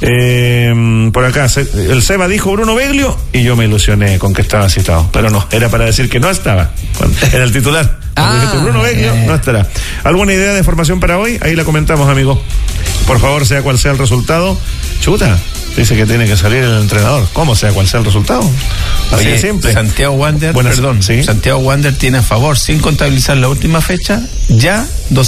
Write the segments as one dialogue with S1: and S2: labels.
S1: Por acá, el Seba dijo Bruno Beglio y yo me ilusioné con que estaba citado, pero no, era para decir que no estaba en el titular. Bruno Beglio no estará. ¿Alguna idea de formación para hoy? Ahí la comentamos, amigo. Por favor, sea cual sea el resultado. Chuta, dice que tiene que salir el entrenador. ¿Cómo sea cual sea el resultado? Así de simple.
S2: Santiago Wander,
S1: ¿sí?
S2: Santiago Wander tiene a favor, sin contabilizar la última fecha, ya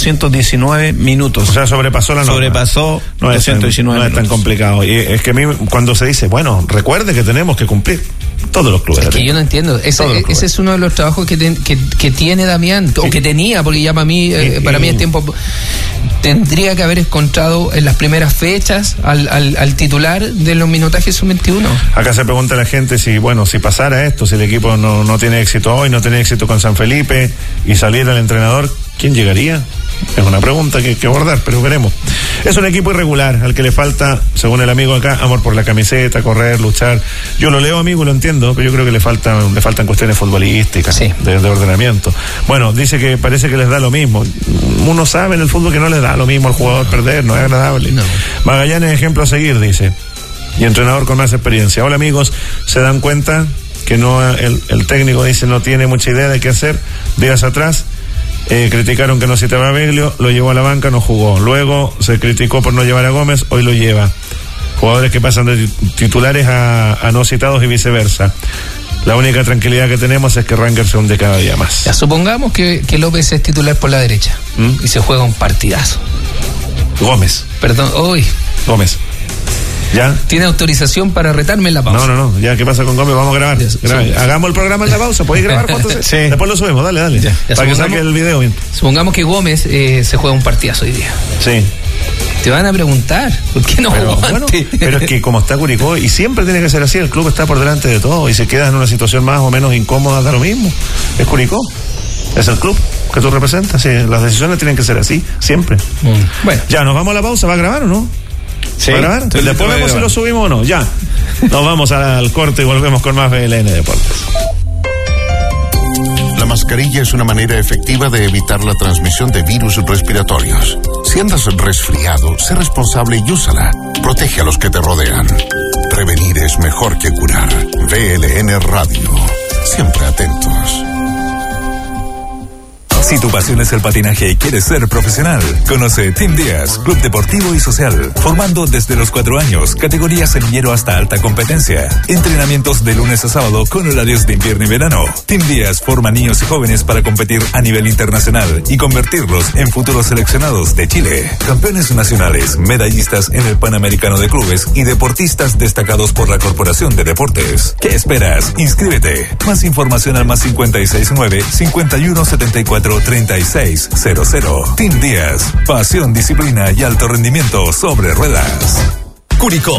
S2: 219 minutos.
S1: O sea, sobrepasó la norma.
S2: Sobrepasó
S1: no
S2: 219
S1: no es tan complicado. Y es que a mí, cuando se dice, bueno, recuerde que tenemos que cumplir. Todos los clubes.
S3: Es que yo no entiendo. Ese es uno de los trabajos que tiene Damián, o que tenía, porque ya para mí es tiempo. Tendría que haber encontrado en las primeras fechas al titular de los minutajes sub-21.
S1: Acá se pregunta la gente si pasara esto, si el equipo no tiene éxito hoy, no tiene éxito con San Felipe y saliera el entrenador, ¿quién llegaría? Es una pregunta que hay que abordar, pero veremos. Es un equipo irregular, al que le falta, según el amigo acá, amor por la camiseta, correr, luchar. Yo lo leo, amigo, y lo entiendo, pero yo creo que le faltan cuestiones futbolísticas,
S3: sí,
S1: de ordenamiento. Bueno, dice que parece que les da lo mismo. Uno sabe en el fútbol que no les da lo mismo al jugador perder, no es agradable. No. Magallanes, ejemplo a seguir, dice. Y entrenador con más experiencia. Hola, amigos, ¿se dan cuenta que el técnico dice no tiene mucha idea de qué hacer? Días atrás criticaron que no citaba a Beglio, lo llevó a la banca, no jugó. Luego se criticó por no llevar a Gómez, hoy lo lleva. Jugadores que pasan de titulares a no citados y viceversa. La única tranquilidad que tenemos es que Rangers se hunde cada día más.
S3: Ya, supongamos que López es titular por la derecha y se juega un partidazo.
S1: Gómez.
S3: Perdón,
S1: Gómez. ¿Ya?
S3: ¿Tiene autorización para retarme en la pausa?
S1: No. Ya, ¿qué pasa con Gómez? Vamos a grabar.
S3: Sí.
S1: Hagamos el programa en la pausa. ¿Podéis grabar cuánto?
S2: Sí.
S1: Después lo subimos, dale.
S3: Ya,
S1: para que saque el video bien.
S3: Supongamos que Gómez se juega un partidazo hoy día.
S1: Sí.
S3: Te van a preguntar, ¿por qué no jugó antes?
S1: Pero es que como está Curicó, y siempre tiene que ser así, el club está por delante de todo, y se queda en una situación más o menos incómoda, da lo mismo. Es Curicó, es el club que tú representas, sí, las decisiones tienen que ser así, siempre.
S3: Bueno.
S1: Ya, ¿nos vamos a la pausa? ¿Va a grabar o no?
S2: Sí.
S1: ¿Va a grabar? Después vemos si lo subimos o no, ya. Nos vamos al corte y volvemos con más BLN Deportes.
S4: La mascarilla es una manera efectiva de evitar la transmisión de virus respiratorios. Si andas resfriado, sé responsable y úsala. Protege a los que te rodean. Prevenir es mejor que curar. BLN Radio. Siempre atentos.
S5: Si tu pasión es el patinaje y quieres ser profesional, conoce Team Díaz, club deportivo y social, formando desde los 4 años, categoría semillero hasta alta competencia. Entrenamientos de lunes a sábado con horarios de invierno y verano. Team Díaz forma niños y jóvenes para competir a nivel internacional y convertirlos en futuros seleccionados de Chile. Campeones nacionales, medallistas en el Panamericano de Clubes y deportistas destacados por la Corporación de Deportes. ¿Qué esperas? Inscríbete. Más información al +569 5174 3600. Team Díaz, pasión, disciplina y alto rendimiento sobre ruedas.
S6: Curicó